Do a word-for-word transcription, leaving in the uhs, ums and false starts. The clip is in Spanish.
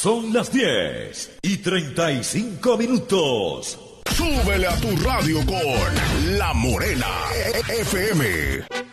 Son las diez y treinta y cinco minutos. Súbele a tu radio con La Morena F M.